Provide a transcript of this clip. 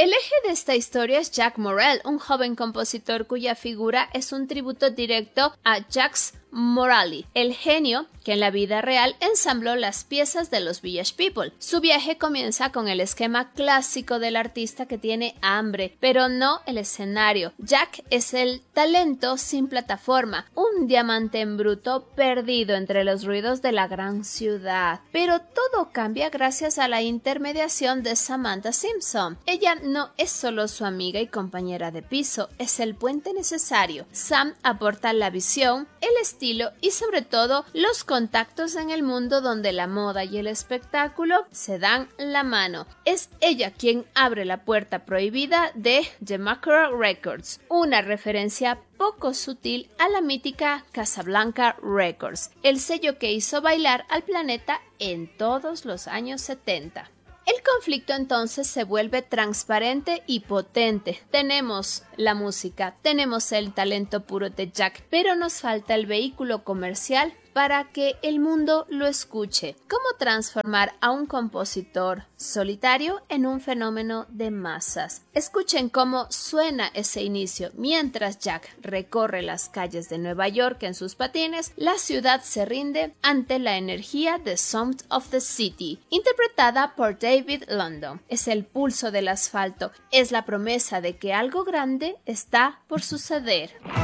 El eje de esta historia es Jack Morrell, un joven compositor cuya figura es un tributo directo a Jacques Morali, el genio que en la vida real ensambló las piezas de los Village People. Su viaje comienza con el esquema clásico del artista que tiene hambre, pero no el escenario. Jack es el talento sin plataforma, un diamante en bruto perdido entre los ruidos de la gran ciudad. Pero todo cambia gracias a la intermediación de Samantha Simpson. Ella no es solo su amiga y compañera de piso, es el puente necesario. Sam aporta la visión, el estilo y sobre todo los contactos en el mundo donde la moda y el espectáculo se dan la mano. Es ella quien abre la puerta prohibida de Democrat Records, una referencia poco sutil a la mítica Casablanca Records, el sello que hizo bailar al planeta en todos los años 70. El conflicto entonces se vuelve transparente y potente. Tenemos la música, tenemos el talento puro de Jack, pero nos falta el vehículo comercial para que el mundo lo escuche. ¿Cómo transformar a un compositor solitario en un fenómeno de masas? Escuchen cómo suena ese inicio. Mientras Jack recorre las calles de Nueva York en sus patines, la ciudad se rinde ante la energía de Sound of the City, interpretada por David London. Es el pulso del asfalto, es la promesa de que algo grande está por suceder.